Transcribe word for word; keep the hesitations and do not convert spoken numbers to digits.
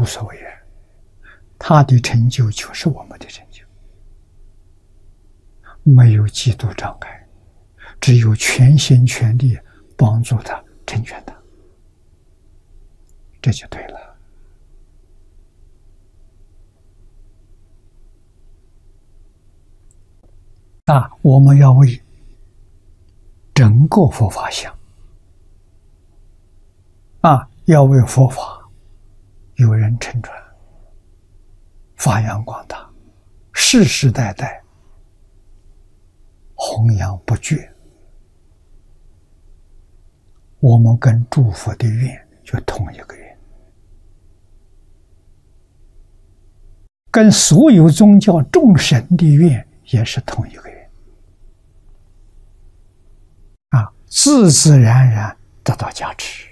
所谓啊，他的成就就是我们的成就，没有嫉妒障碍，只有全心全力帮助他成全他，这就对了。那我们要为整个佛法想啊，要为佛法有人承传，发扬光大，世世代代弘扬不绝。我们跟诸佛的愿就同一个愿，跟所有宗教众神的愿也是同一个愿啊，自自然然得到加持。